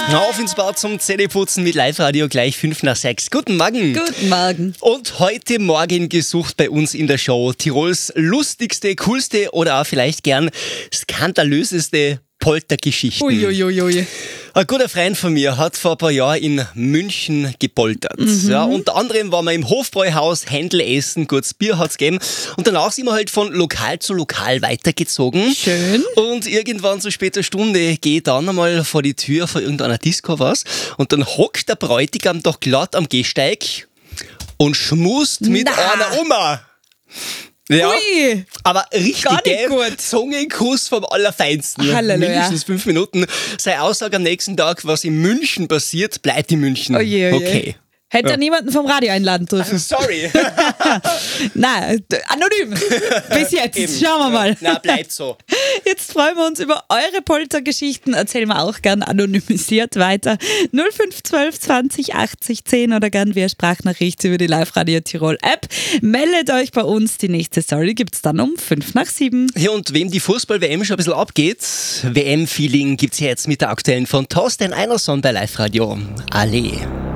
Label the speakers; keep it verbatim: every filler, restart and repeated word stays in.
Speaker 1: Auf ins Bad zum Zähneputzen mit Live-Radio gleich fünf nach sechs. Guten Morgen.
Speaker 2: Guten Morgen.
Speaker 1: Und heute Morgen gesucht bei uns in der Show Tirols lustigste, coolste oder auch vielleicht gern skandalöseste Poltergeschichten.
Speaker 2: Uiuiui.
Speaker 1: Ein guter Freund von mir hat vor ein paar Jahren in München gepoltert. Mhm. Ja, unter anderem waren wir im Hofbräuhaus Händel essen, gutes Bier hat's gegeben. Und danach sind wir halt von Lokal zu Lokal weitergezogen.
Speaker 2: Schön.
Speaker 1: Und irgendwann zu später Stunde gehe ich dann einmal vor die Tür von irgendeiner Disco was. Und dann hockt der Bräutigam doch glatt am Gehsteig und schmust mit
Speaker 2: Na.
Speaker 1: einer Oma. Ja,
Speaker 2: Ui.
Speaker 1: aber richtig,
Speaker 2: Gar nicht
Speaker 1: gell?
Speaker 2: gut.
Speaker 1: Zungenkuss vom Allerfeinsten.
Speaker 2: Halleluja.
Speaker 1: Mindestens fünf Minuten. Seine Aussage am nächsten Tag, was in München passiert, bleibt in München.
Speaker 2: Oje, oje.
Speaker 1: Okay.
Speaker 2: Hätte
Speaker 1: Ja.
Speaker 2: er niemanden vom Radio einladen dürfen.
Speaker 1: Sorry.
Speaker 2: Nein, d- anonym. Bis jetzt.
Speaker 1: Eben.
Speaker 2: Schauen wir mal.
Speaker 1: Na, bleibt so.
Speaker 2: Jetzt freuen wir uns über eure Poltergeschichten. Erzählen wir auch gern anonymisiert weiter. null fünf zwölf zwanzig achtzig zehn oder gern via Sprachnachricht über die Live-Radio Tirol App. Meldet euch bei uns. Die nächste Story gibt's dann um fünf nach sieben.
Speaker 1: Ja, und wem die Fußball-W M schon ein bisschen abgeht, W M-Feeling gibt's ja jetzt mit der aktuellen von Thorsten Einerson bei Live-Radio. Alle.